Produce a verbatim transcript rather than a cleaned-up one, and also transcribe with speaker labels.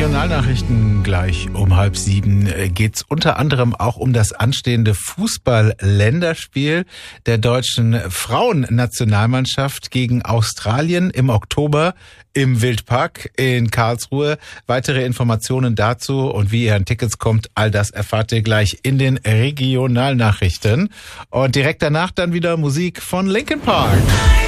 Speaker 1: Regionalnachrichten gleich um halb sieben geht's unter anderem auch um das anstehende Fußball-Länderspiel der deutschen Frauennationalmannschaft gegen Australien im Oktober im Wildpark in Karlsruhe. Weitere Informationen dazu und wie ihr an Tickets kommt, all das erfahrt ihr gleich in den Regionalnachrichten. Und direkt danach dann wieder Musik von Linkin Park.